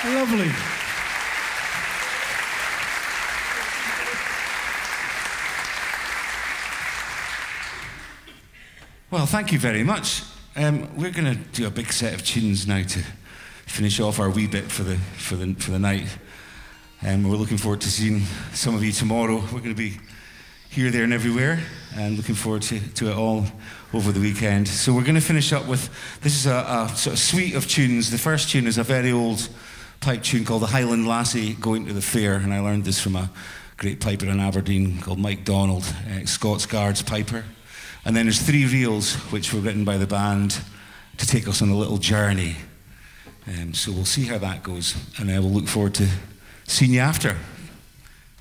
Lovely. Well, thank you very much. We're going to do a big set of tunes now to finish off our wee bit for the night. We're looking forward to seeing some of you tomorrow. We're going to be here, there, and everywhere, and looking forward to it all over the weekend. So we're going to finish up with, this is a sort of suite of tunes. The first tune is a very old pipe tune called The Highland Lassie Going to the Fair, and I learned this from a great piper in Aberdeen called Mike Donald, Scots Guards piper. And then there's three reels which were written by the band to take us on a little journey. So we'll see how that goes, and we'll look forward to seeing you after.